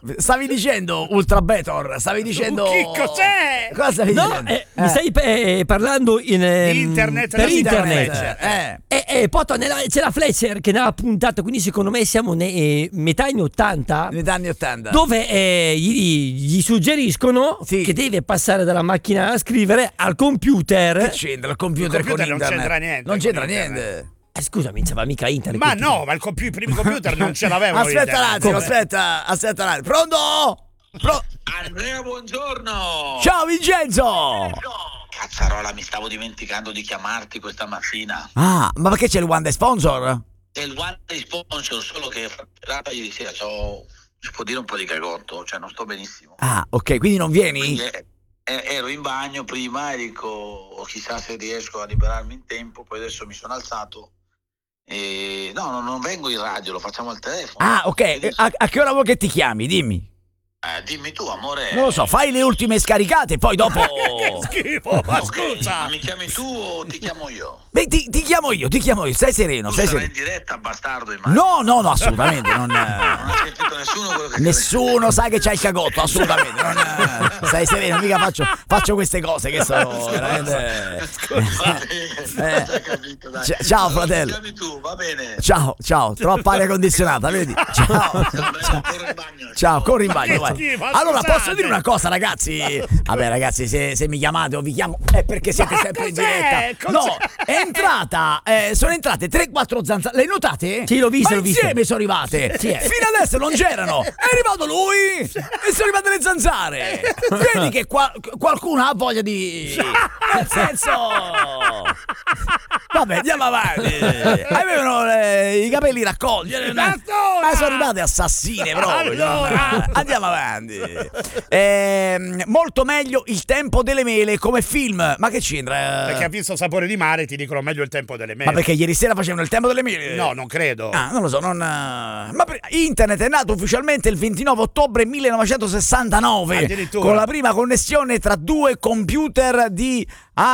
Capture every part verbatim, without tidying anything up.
stavi dicendo Ultra Betor, stavi dicendo Che cos'è? Cosa stavi No, dicendo? eh, mi stai eh, parlando in, ehm, Di internet, per di internet. internet. Eh. E eh, eh, Poto, nella- c'è la Fletcher che ne ha puntato, quindi secondo me siamo nei metà anni ottanta, Negli anni ottanta. dove eh, gli, gli suggeriscono Sì. che deve passare dalla macchina a scrivere al computer. Che c'entra il computer, Il computer con non internet? c'entra niente Non con c'entra internet. niente. Eh, scusa, mi diceva mica internet. Ma che- no, ma il compi- i primi computer non ce l'avevano. Aspetta un internet. attimo, Come? aspetta, aspetta un attimo. Pronto? Pro- Andrea, buongiorno! Ciao Vincenzo! Cazzarola, mi stavo dimenticando di chiamarti questa mattina. Ah, ma perché c'è il One Day Sponsor? È il one day sponsor, solo che fratelata ieri sera c'ho, si può dire un po' di cagotto, cioè non sto benissimo. Ah, ok, quindi non vieni? Quindi eh, eh, ero in bagno prima e dico chissà se riesco a liberarmi in tempo, poi adesso mi sono alzato e no, no, non vengo in radio, lo facciamo al telefono. Ah, ok, a, a che ora vuoi che ti chiami? Dimmi. Eh, dimmi tu, amore. Non lo so, fai le ultime scaricate, poi dopo... Che schifo, ma Ok, scusa. ma mi chiami tu o ti chiamo io? Beh, ti, ti chiamo io, ti chiamo io, stai sereno, Tu stai sarai sereno. in diretta, bastardo, immagino. No, no, no, assolutamente, non... Non ha sentito nessuno quello che Nessuno sa che c'hai il cagotto, assolutamente. Non, stai sereno, mica faccio, faccio queste cose che sono veramente. Va bene, Eh. già capito, dai. Ci- ciao, Allora, fratello. Chiami tu, va bene. Ciao, ciao, troppa aria condizionata, vedi? Ciao. Andrea, corro in bagno. Ciao, corri in Ma bagno, che vai. schifo, Allora, scusate. posso dire una cosa, ragazzi? Vabbè, ragazzi, se, se mi chiamate o vi chiamo è perché siete Ma sempre in cos'è? diretta. No, Cos'è? è entrata, eh, sono entrate tre quattro zanzare. Le notate? Sì, l'ho viste, Ma l'ho viste. insieme sono arrivate. Sì, eh. Fino adesso non c'erano. È arrivato lui e sono arrivate le zanzare. Vedi che qua- qualcuno ha voglia di... Nel senso... Vabbè, andiamo avanti. Avevano eh, i capelli raccolti. Ma sono arrivate assassine proprio. Allora. Andiamo avanti. Ehm, molto meglio Il tempo delle mele come film. Ma che c'entra? Perché ha visto Sapore di mare, ti dicono meglio il tempo delle mele. Ma perché ieri sera facevano Il tempo delle mele? No, non credo. Ah, non lo so, non... eh, Ma per- internet è nato ufficialmente il ventinove ottobre millenovecentosessantanove Addirittura. con la prima connessione tra due computer di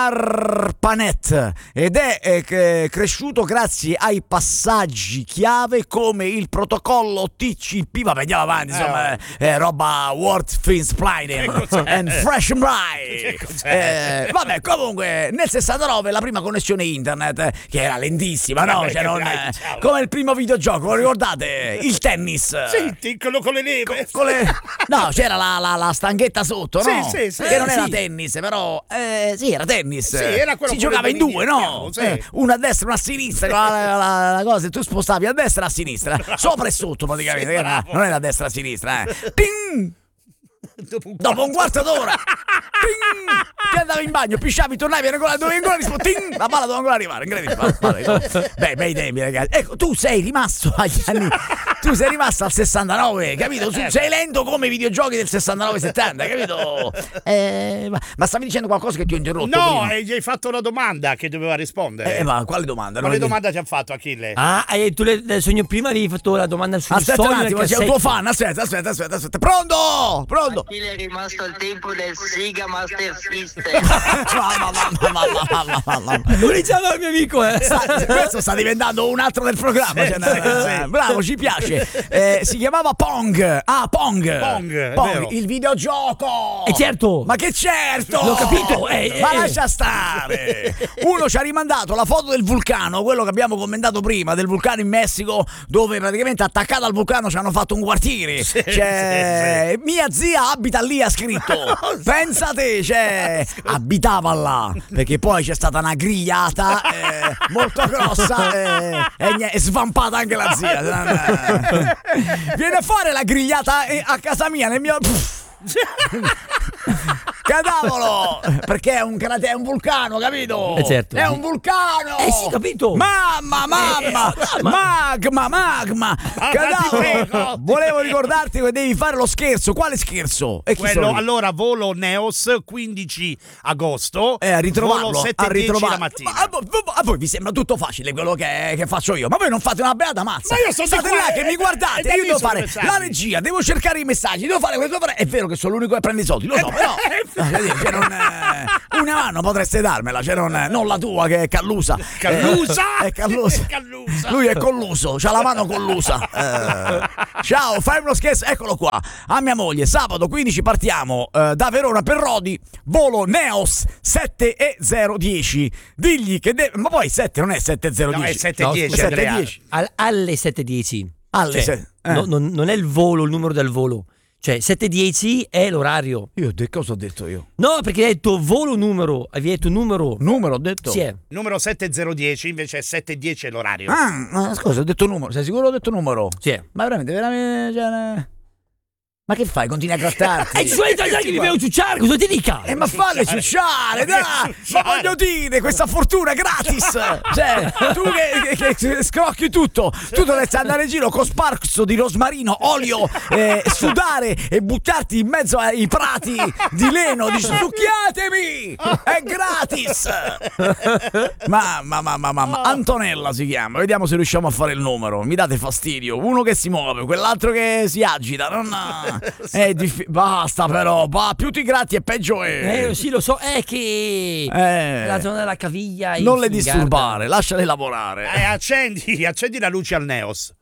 ARPANET ed è eh, che- cresciuto grazie ai passaggi chiave come il protocollo T C P. Vabbè, andiamo avanti, insomma, Eh, eh, roba Word Fins Che cos'è? and Fresh Bright. Che cos'è? Eh, vabbè, comunque nel sessantanove la prima connessione internet eh, che era lentissima, no? Vabbè, Cioè, che non, dai, eh, diciamo. come il primo videogioco, lo ricordate? Il tennis. Senti, quello con le leve. Con le- No, c'era la, la, la stanghetta sotto, no? Sì, sì, sì. Che non Eh, era sì. tennis, però eh, sì, era tennis. Sì, era quello si con giocava le in due, no? manine, sì. Eh, una a destra, una a sinistra, la, la, la- la cosa, tu spostavi a destra e a sinistra, sopra e sotto praticamente, Sì, era- bravo. non era a destra e a sinistra, eh. Ting! Dopo un, Dopo un quarto d'ora, ting! Ti andavi in bagno, pisciavi, tornavi, era ancora, dovevi ancora rispondere, ting! La palla doveva ancora arrivare, incredibile. Vabbè, vabbè. Beh, bei tempi, ragazzi. Ecco, tu sei rimasto agli anni, tu sei rimasto al sessantanove, capito? Tu sei lento come i videogiochi del sessantanove settanta, capito? Eh, ma, ma stavi dicendo qualcosa che ti ho interrotto No, prima? e gli hai fatto una domanda che doveva rispondere. Eh, ma quale domanda? Quale Non- domanda ti ha fatto Achille? Ah, e tu le, del sogno prima avevi fatto la domanda sul Aspetta sogno un attimo, nel c'è un cassetto. tuo fan, aspetta, aspetta, aspetta, aspetta. Pronto? Pronto? Achille è rimasto al tempo del Sega Master System. Mamma, mamma, mamma, mamma, mamma. Lo diceva il mio amico, eh. Sta- questo sta diventando un altro del programma. Sì, cioè, sì, eh, sì. Bravo, ci piace. Eh, si chiamava Pong. Ah, Pong. Pong, è vero. il videogioco. E certo. Ma che certo! L'ho capito, eh, Ma eh. lascia stare! Uno ci ha rimandato la foto del vulcano, quello che abbiamo commentato prima, del vulcano in Messico, dove praticamente attaccato al vulcano ci hanno fatto un quartiere. Sì, Cioè, mia zia abita lì, ha scritto. Pensa te, cioè, abitava là, perché poi c'è stata una grigliata eh, molto grossa eh, e nie- è svampata anche la zia. Viene a fare la grigliata eh, a casa mia, nel mio... Cadavolo! Perché è un, crate- è un vulcano, capito? Eh, certo. È un vulcano! Eh sì, capito. Mamma, mamma! Magma, magma! Cadavolo! prego. Volevo ricordarti che devi fare lo scherzo. Quale scherzo? E chi Quello, sono io? allora, volo Neos quindici agosto. Eh, a ritrovarlo, Volo sette a e dieci ritrovarlo. la mattina. Ma a, vo- a voi vi sembra tutto facile quello che, che faccio io, ma voi non fate una beata mazza. Ma io sono di State qua, là eh, che mi guardate, eh, dammi io devo solo fare messaggi. la regia, devo cercare i messaggi, devo fare questo, devo fare... È vero che sono l'unico che prende i soldi, lo so, però Eh, C'era un, eh, una mano potreste darmela, c'era un, non la tua che è callusa. Callusa? Eh, è callusa. È callusa. Lui è colluso, c'ha la mano collusa. Eh, ciao, fai uno scherzo, eccolo qua. A mia moglie, sabato quindici partiamo eh, da Verona per Rodi, volo Neos sette e zero dieci. Digli che deve... Ma poi sette non è sette e zero dieci. No, è sette e No, dieci, scusa, Andrea. sette e dieci. Al- alle sette e dieci. Alle Cioè, se- eh. no- non, non è il volo, il numero del volo. Cioè, sette e dieci è l'orario. Io che cosa ho detto io? No, perché hai detto volo numero. Hai detto numero. Numero ho detto? Sì, è. Numero sette zero dieci, invece è sette e dieci è l'orario. Ah, ma scusa, ho detto numero. Sei sicuro ho detto numero? Sì, è. Ma veramente, veramente. Cioè, ma che fai? Continui a grattarti? E i suoi italiani che mi devo ciucciare, cosa ti dica? Eh, ma falli ciucciare, dai! Ma voglio dire, questa fortuna è gratis! Cioè, tu che, che, che scrocchi tutto, tu dovresti andare in giro con sparso di rosmarino, olio, eh, sudare e buttarti in mezzo ai prati di Leno, di succhiatemi! È gratis! Mamma, mamma, mamma, Antonella si chiama, vediamo se riusciamo a fare il numero. Mi date fastidio, uno che si muove, quell'altro che si agita, non... È diffi- basta però, bah, più ti gratti e peggio è. Eh, sì, lo so, è che Eh. la zona della caviglia Non le in Garda. disturbare, lasciale lavorare. Eh, accendi, accendi la luce al Neos.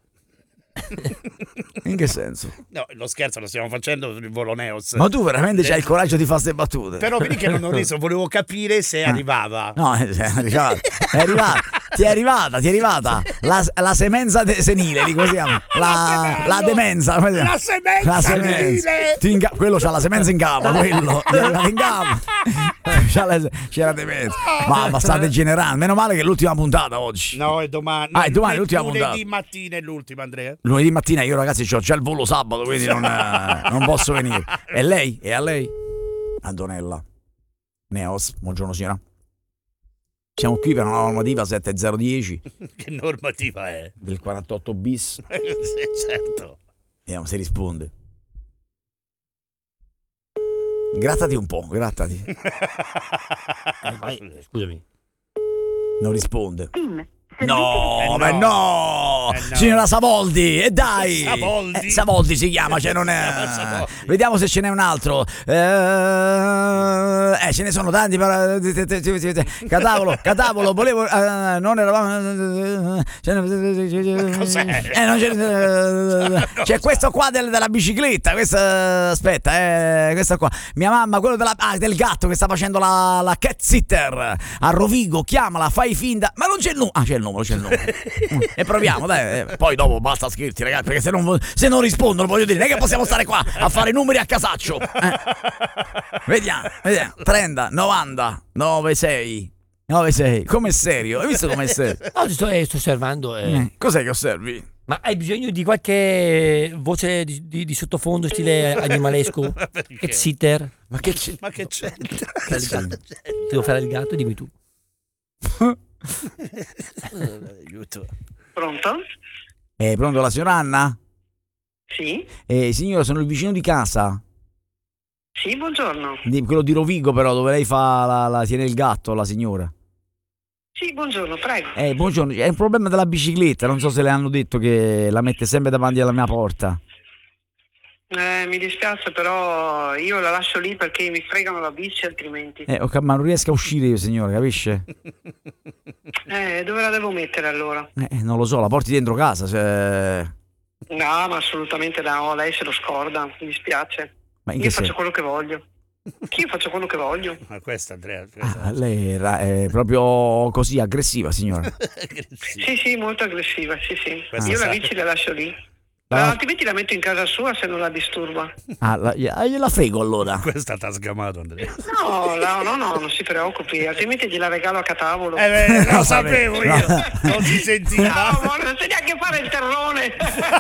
In che senso? No, lo scherzo lo stiamo facendo sul volo Neos. Ma tu veramente c'hai il coraggio di fare queste battute? Però vedi che non ho riso, volevo capire se arrivava. No, è arrivata, è arrivata, ti è arrivata, ti è arrivata la, la semenza de- senile, di così chiama. La, la demenza, come si chiama? La semenza La semenza. senile. Ti inga- quello c'ha la semenza in gamba, quello, gli è arrivata in gamba. C'ha la- c'era demenza. Ma, ma sta degenerando, meno male che è l'ultima puntata oggi. No, è domani. Ah, è domani l'ultima lunedì puntata. mattina è l'ultima, Andrea. Lunedì mattina io ragazzi c'ho già il volo sabato, quindi non, eh, non posso venire. E lei? E a lei? Antonella Neos, buongiorno signora. Siamo qui per una normativa sette zero dieci Che normativa è? del quarantotto bis. Sì, certo. Vediamo se risponde. Grattati un po', grattati. Eh, vai, scusami. Non risponde. PIN. No, Eh, ma no. no. Eh, no. Signora Savoldi, e dai. Savoldi? Eh, Savoldi si chiama, cioè non è. Savoldi. Vediamo se ce n'è un altro. Eh, eh ce ne sono tanti. però- Catavolo, catavolo, volevo. eh, non eravamo. Cos'è? Eh, non c'è, c'è questo qua del- della bicicletta. Questo, aspetta, eh, questo qua. Mia mamma, quello della, ah, del gatto che sta facendo la, la cat sitter a Rovigo. Chiamala, fai finta. Ma non c'è il numero. Ah, c'è il numero, c'è il numero. Mm, e proviamo, dai. eh, Poi dopo basta scherzi, ragazzi. Perché se non, se non rispondono, voglio dire, non è che possiamo stare qua a fare numeri a casaccio. Eh. Vediamo, vediamo. trenta, novanta, novantasei. novantasei. Com'è serio? Hai visto com'è serio? No, ti sto, eh, sto osservando. eh. Eh, Cos'è che osservi? Ma hai bisogno di qualche voce di, di- di sottofondo stile animalesco? Perché? Cat sitter? Ma che c'è? Ma che c'è? Fare il gatto. Devo fare il gatto, dimmi tu. Aiuto. Pronto? Eh, pronto la signora Anna? Sì? Eh, signora, sono il vicino di casa. Sì, buongiorno. Di- quello di Rovigo, però, dove lei fa la, la tiene il gatto, la signora. Sì, buongiorno, prego. Eh, buongiorno, è un problema della bicicletta, non so se le hanno detto che la mette sempre davanti alla mia porta. Eh, mi dispiace, però io la lascio lì perché mi fregano la bici altrimenti. Eh, ok, ma non riesco a uscire io, signore, capisce? Eh, dove la devo mettere allora? Eh, non lo so, la porti dentro casa, se... No, ma assolutamente no, lei se lo scorda, mi dispiace. Ma in Io che faccio senso? quello che voglio. Io faccio quello che voglio. Ma questa, Andrea. Questa Ah, lei era, è proprio così aggressiva, signora. Sì, sì, molto aggressiva, sì, sì. Questa Io la sa- bici la lascio lì. La- Ma altrimenti la metto in casa sua se non la disturba. Ah, la, ah, gliela frego allora. Questa t'ha sgamato, Andrea. No, no, no, no, non si preoccupi, altrimenti gliela regalo a catavolo. Eh, beh, lo No, sapevo vabbè, io. no. Non si sentiva. No, ma non sai neanche fare il terrone.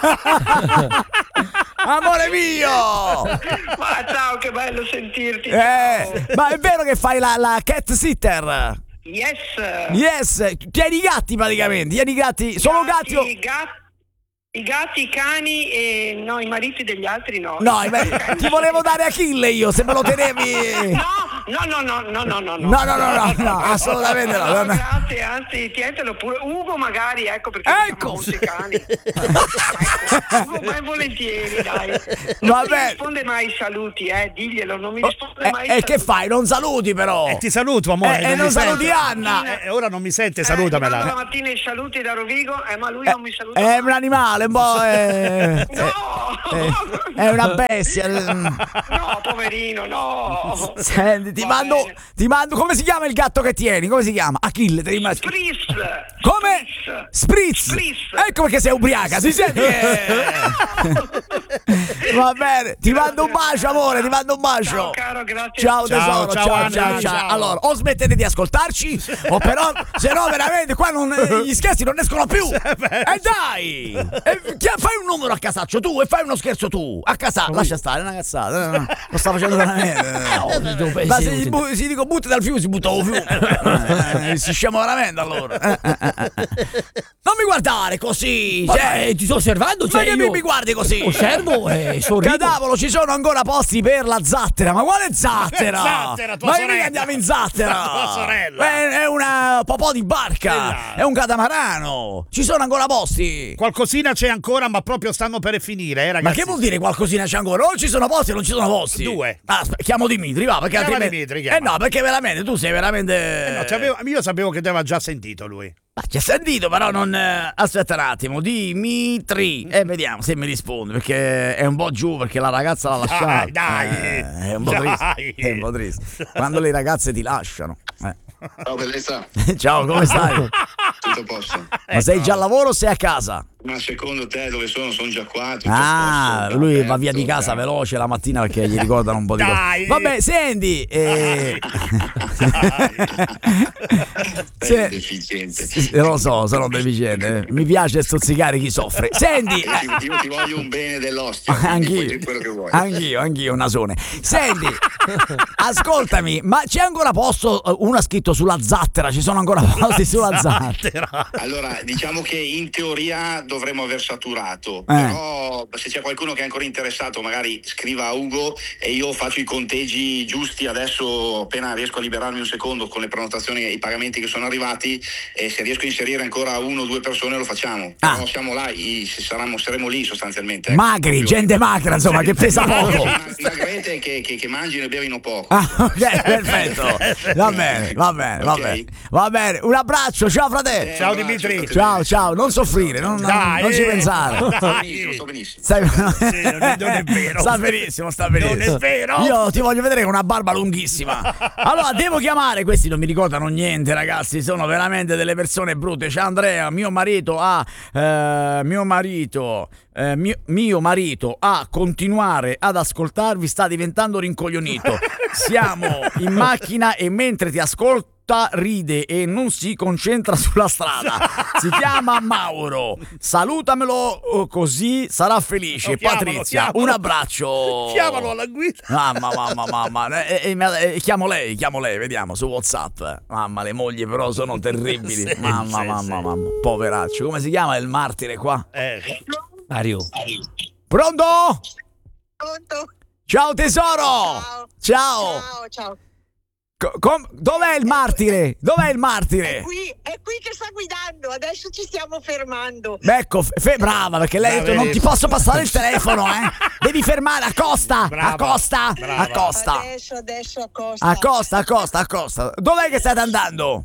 Amore mio! Ma ciao, che bello sentirti. Eh, ma è vero che fai la, la cat sitter? Yes. Yes, tieni i gatti praticamente, tieni i gatti, solo gatti o... I gatti, i gatti, i cani e no, i mariti degli altri no. No, beh, ti volevo dare Achille io, se me lo tenevi... No, No, no, no, no, no, no, No, no, no, no, no, assolutamente no. No, no. grazie, anzi, tientelo pure. Ugo magari, ecco, perché Ecco. siamo molti cani. Ecco, Ugo, ma volentieri, dai. Non Va mi bene. risponde mai ai saluti, eh, diglielo, non mi risponde E mai ai eh, che saluti. fai? Non saluti però. E ti saluto, amore. Eh, e non mi saluti sente. Anna. Eh, ora non mi sente, Eh, ti mando la salutamela. mattina i saluti da Rovigo, eh, ma lui Eh, non mi saluta È mai. un animale, un po'. È, No! è- è una bestia. No, poverino, no! Senti, ti Va mando, bene. ti mando. Come si chiama il gatto che tieni? Come si chiama? Achille, te rimasti. Spritz! Come? Spritz. Spritz. Ecco perché sei ubriaca, si sente che... Va bene, ti mando un bacio, amore, ti mando un bacio. Ciao, caro, grazie. Ciao Ciao, tesoro, ciao, ciao, Anna, ciao, ciao. ciao. Allora, o smettete di ascoltarci, o però, se no veramente qua non, eh, gli scherzi non escono più. E dai! E chi- fai un numero a casaccio tu e fai uno scherzo tu. A casa, lascia stare, è una cazzata. no, no, Lo sta facendo veramente. Ma se si, bu- si dico butti dal fiume, si butta al fiume. Eh, si scemo veramente allora. Eh, eh, eh, eh. Non mi guardare così. Vabbè, cioè, ti sto osservando, ma cioè che io mi, mi guardi così? osservo e sorrido. Cadavolo, ci sono ancora posti per la zattera. Ma quale zattera? Zattera, tua ma che sorella. mica andiamo in zattera? Tua sorella. È, è una popò di barca. Quella. È un catamarano. Ci sono ancora posti. Qualcosina c'è ancora, ma proprio stanno per finire, eh, Ma ragazzi. che vuol dire qualcosina c'è ancora? O ci sono posti o non ci sono posti? Due. Ah, aspetta, chiamo Dimitri, va, perché Chiama altrimenti- Dimitri, chiama. Eh no, perché veramente tu sei veramente. Eh no, c'avevo- io sapevo che ti aveva già sentito lui. Ma ci ha sentito, però non. eh, Aspetta un attimo, Dimitri. E vediamo se mi risponde, perché è un po' giù, perché la ragazza l'ha lasciata. dai. Eh, è un po' Dai. triste. È un po' triste. Quando le ragazze ti lasciano. Eh. Ciao bellezza, Ciao, come stai? tutto a posto? Ma sei già al lavoro o sei a casa? Ma secondo te dove sono? Sono già qua. Tutto a Ah, posto, lui aperto, va via di casa dai. veloce la mattina perché gli ricordano un po' di cose. Dai. Vabbè, senti. Eh... Sei Se- deficiente. Sì, lo so, sono deficiente. eh. Mi piace stuzzicare chi soffre. Senti. Io ti, io ti voglio un bene dell'ostia. quindi puoi Anch'io, dire quello che vuoi. anch'io, anch'io, un nasone. Senti, ascoltami, ma c'è ancora posto? eh, Uno ha scritto sulla zattera, ci sono ancora posti sulla zattera. Allora, diciamo che in teoria dovremmo aver saturato, Eh. però se c'è qualcuno che è ancora interessato magari scriva a Ugo e io faccio i conteggi giusti adesso appena riesco a liberarmi un secondo con le prenotazioni e i pagamenti che sono arrivati, e se riesco a inserire ancora uno o due persone lo facciamo. Ah. Però siamo là, i- saremo, saremo lì sostanzialmente. ecco. Magri, Proprio- gente magra, insomma, che pesa poco. Magrete che, che, che mangino e bevino poco. Ah, ok, perfetto. Va bene, va bene, va Ok. bene. Va bene, un abbraccio, ciao fratello. Eh, Ciao, un abbraccio, Dimitri. state Ciao, bene. ciao, non soffrire, non, non- Dai, non ci eh. pensare. Sto Dai. benissimo, sto benissimo. Stai- Sì, non è- non è vero. Sta benissimo, sta benissimo. Non è vero. Io ti voglio vedere con una barba lunghissima. Allora, devo chiamare. Questi non mi ricordano niente, ragazzi. Sono veramente delle persone brutte. C'è Andrea, mio marito ha. eh, mio marito. eh, mio, mio marito a continuare ad ascoltarvi sta diventando rincoglionito. Siamo in macchina e mentre ti ascolto ride e non si concentra sulla strada. Si chiama Mauro. Salutamelo, oh, così sarà felice. Oh, chiamalo, Patrizia, chiamalo. un abbraccio. Chiamalo alla guida. Mamma, mamma, mamma. E, e- e- e chiamo lei, chiamo lei, vediamo su WhatsApp. Mamma, le mogli però sono terribili. Sì, mamma, sì, mamma, sì. mamma. Poveraccio. Come si chiama il martire qua? Eh, Mario. Pronto? Pronto? Ciao tesoro. Ciao. Ciao. Ciao, ciao. Co- com- dov'è il martire? Dov'è il È martire? qui, è qui che sta guidando, adesso ci stiamo fermando. Ecco, fe- fe- brava, perché lei ha detto non ti posso passare il telefono, eh? Devi fermare, accosta, Brava, accosta, brava. accosta, Adesso, adesso accosta. accosta, accosta, accosta. Dov'è che state andando?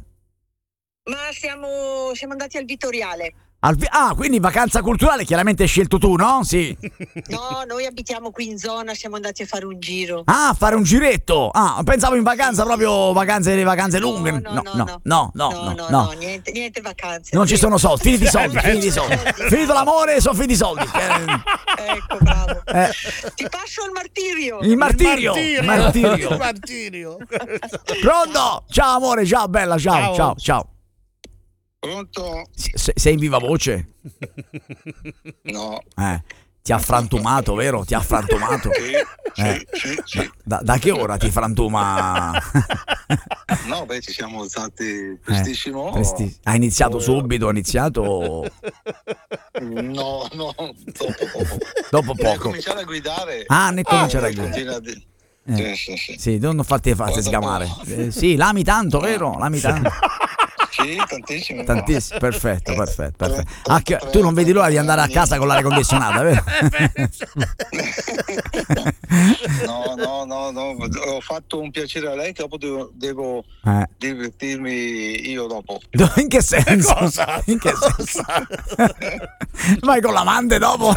Ma siamo, siamo andati al Vittoriale. Al vi- ah, quindi vacanza culturale chiaramente hai scelto tu, no? Sì. No, noi abitiamo qui in zona, siamo andati a fare un giro. Ah, fare un giretto. Ah, pensavo in vacanza, proprio vacanze, vacanze No, lunghe. no, No, no, no, no, no, no, no, no. niente, niente vacanze. Non ci Sì. sono soldi, finiti i soldi, finiti i soldi. Finito l'amore, sono finiti i soldi. Eh, Ecco, bravo. eh, Ti passo il martirio. il martirio. Il Il martirio. Il martirio. Pronto? Ciao amore, ciao bella, ciao, Ciao. ciao, ciao. Pronto? Se- sei in viva voce? No. Eh, ti ha frantumato, vero? Ti ha frantumato. Sì, Eh. sì, sì, sì. Da, da che ora ti frantuma? No, beh, ci siamo alzati prestissimo. Eh, presti- Ha iniziato subito, ha iniziato No, no, dopo poco. dopo Devi poco. cominciare a guidare. Ah, ne cominciare a Eh, guidare. continua a di- Eh. Sì, sì, sì. Sì, non farti farti Cosa sgamare. può? Eh, sì, l'ami tanto, vero? L'ami tanto. Sì, tantissimo. Tantissimo, perfetto, perfetto, perfetto. Tre- Ah, che- tre- tu non vedi l'ora di tre andare a anni. casa con l'aria condizionata, vero? No, no, no, no, ho fatto un piacere a lei che dopo devo, devo Eh. divertirmi io dopo. Do- In che senso? Cosa? In che senso? Vai con l'amante dopo?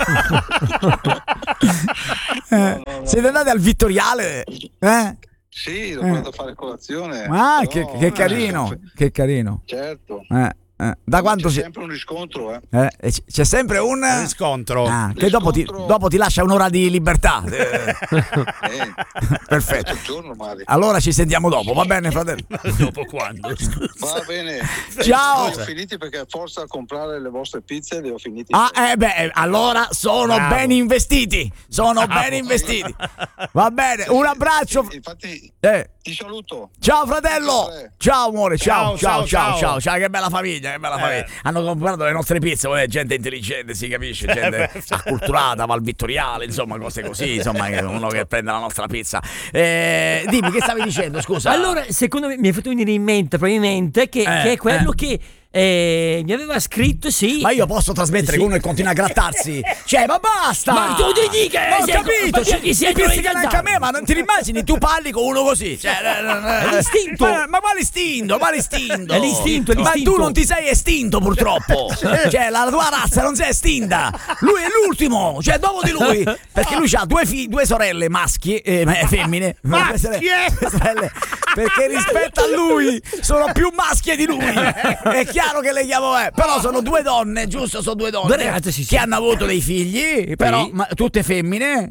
Eh, siete andati al Vittoriale? Eh? Sì, ho provato a fare colazione. Ah, però- che, che carino, che carino. Certo. Eh, eh. Da quanto C'è si... sempre un riscontro, eh. eh, e c- c'è sempre un... Riscontro. Ah, che dopo ti, Riscontro- dopo ti lascia un'ora di libertà. Eh, Eh, perfetto. tutto il giorno, Mari. Allora ci sentiamo dopo, va bene, fratello? Dopo quando? Va bene. Ciao. Li ho finiti perché a forza a comprare le vostre pizze li ho finiti. Ah, eh beh, allora sono Bravo. ben investiti. Sono ben investiti. Va bene, un abbraccio. Infatti Eh, ti saluto. ciao fratello. Ciao amore, ciao, ciao, Ciao, ciao, ciao, ciao, ciao, che bella famiglia, che bella Eh. famiglia. Hanno comprato le nostre pizze, poi è gente intelligente, si capisce, gente beh, acculturata, va al Vittoriale, insomma, cose così, insomma, che uno che prende la nostra pizza. Eh, dimmi, che stavi dicendo, scusa? Allora, secondo me mi è fatto venire in mente probabilmente che, Eh, che è quello eh. che eh, mi aveva scritto, sì. Ma io posso trasmettere Sì. che uno che continua a grattarsi? Cioè, ma basta! Ma tu devi dire che Ma ho sei- capito! ma Cioè, chi sei mi pizzica tu neanche a me, ma non ti immagini? Tu parli con uno così. Cioè, È l'istinto. Ma, ma quale istinto? Quale istinto? È l'istinto, è Ma l'istinto. tu non ti sei estinto, purtroppo. Cioè, la tua razza non si è estinta. Lui è l'ultimo. Cioè, dopo di lui. Perché lui ha due, fi- due sorelle maschi, eh, ma- femmine. Maschie? Due sorelle. Perché rispetto a lui sono più maschie di lui. È chiaro che le chiamo eh. Però sono due donne, giusto? Sono due donne Due ragazze, sì, sì. che hanno avuto dei figli, però Sì. ma, tutte femmine.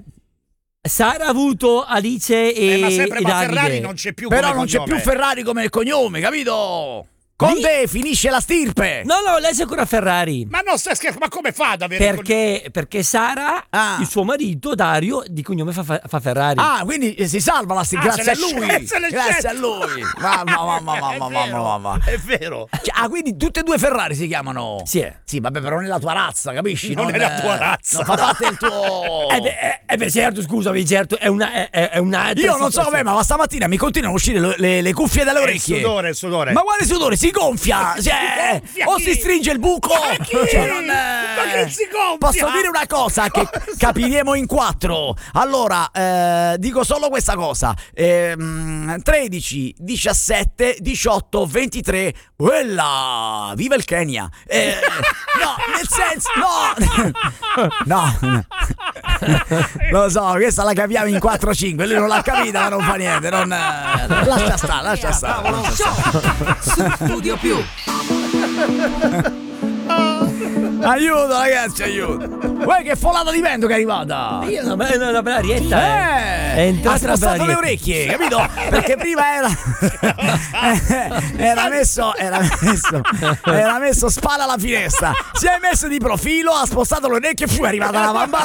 Sara ha avuto Alice e, Eh, ma sempre e ma Davide. Ferrari non c'è più Però come non c'è cognome. più Ferrari come il cognome, capito? Con Lì- te finisce la stirpe. No, no, lei è ancora Ferrari. Ma non stai scherzando, ma come fa ad avere il Perché, perché Sara, Ah. il suo marito Dario, di cognome fa, fa, fa Ferrari. Ah, quindi eh, si salva la stirpe. Ah, Grazie a se l'è lui. scelta, se l'è Grazie scelta. a lui. Mamma, mamma, mamma, È mamma, vero, mamma. È vero. Cioè, ah, quindi tutte e due Ferrari si chiamano? Sì. eh. Sì, vabbè, però non è la tua razza, capisci? Non è la tua eh, razza. Non fa parte del tuo... Eh beh, eh, eh beh, certo, scusami, certo, è una è, è- è un'altra Io non so situazione. come, ma stamattina mi continuano a uscire le, le- le cuffie dalle È il orecchie. sudore, il sudore. Ma quale sudore? Si gonfia! Cioè, gonfia o chi? si stringe il buco! Ma chi? Cioè, non, Ma che si gonfia? Posso dire una cosa che capiremo in quattro. Allora, eh, dico solo questa cosa. Ehm, tredici, diciassette, diciotto, ventitré. Quella! Viva il Kenya! Eh, no, nel senso, no! No! Lo so, questa la capiamo in quattro cinque. Lui non l'ha capita, ma non fa niente. Non, eh, lascia stare, lascia stare. Lascia stare. Studio Più. Aiuto ragazzi, aiuto. Guarda che folata di vento che è arrivata. Io una, bella- una bella arietta. Eh, È entrata ha spostato una le bella orecchie, capito? Perché prima era era messo era messo era messo spalla alla finestra. Si è messo di profilo, ha spostato le orecchie e poi è arrivata la bambata